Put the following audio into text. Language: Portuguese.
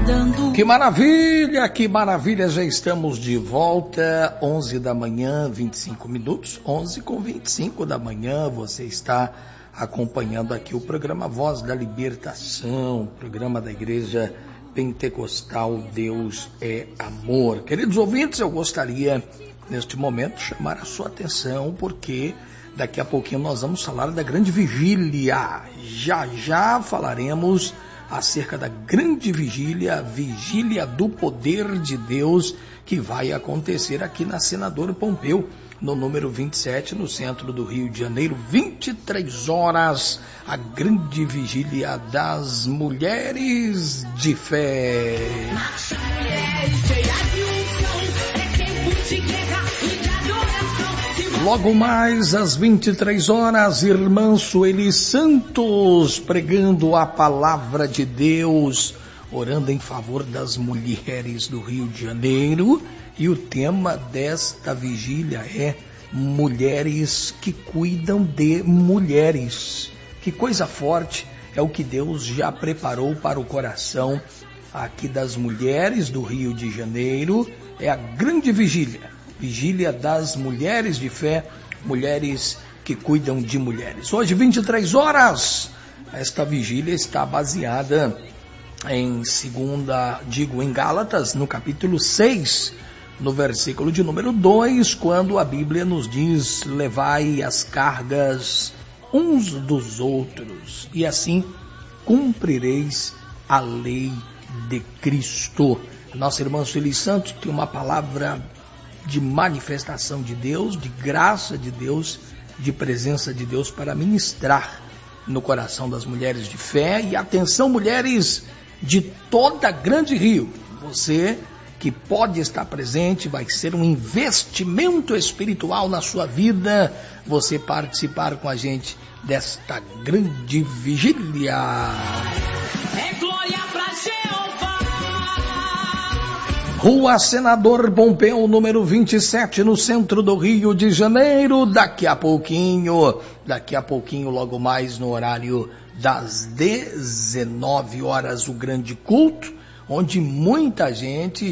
Que maravilha, já estamos de volta, 11 da manhã, 25 minutos, 11h25 da manhã, você está acompanhando aqui o programa Voz da Libertação, programa da Igreja Pentecostal Deus é Amor. Queridos ouvintes, eu gostaria, neste momento, chamar a sua atenção, porque daqui a pouquinho nós vamos falar da grande vigília. Já falaremos acerca da grande vigília, vigília do poder de Deus, que vai acontecer aqui na Senador Pompeu, no número 27, no centro do Rio de Janeiro, 23 horas, a grande vigília das mulheres de fé. Logo mais às 23 horas, irmã Sueli Santos pregando a palavra de Deus, orando em favor das mulheres do Rio de Janeiro. E o tema desta vigília é mulheres que cuidam de mulheres. Que coisa forte é o que Deus já preparou para o coração aqui das mulheres do Rio de Janeiro. É a grande vigília. Vigília das mulheres de fé, mulheres que cuidam de mulheres. Hoje, 23 horas, esta vigília está baseada em em Gálatas, no capítulo 6, no versículo de número 2, quando a Bíblia nos diz: levai as cargas uns dos outros, e assim cumprireis a lei de Cristo. Nossa irmã Sueli Santos tem uma palavra de manifestação de Deus, de graça de Deus, de presença de Deus para ministrar no coração das mulheres de fé. E atenção, mulheres de toda Grande Rio, você que pode estar presente, vai ser um investimento espiritual na sua vida, você participar com a gente desta grande vigília. É glória pra Jeová. Rua Senador Pompeu, número 27, no centro do Rio de Janeiro. Daqui a pouquinho, logo mais no horário das 19 horas, o grande culto, onde muita gente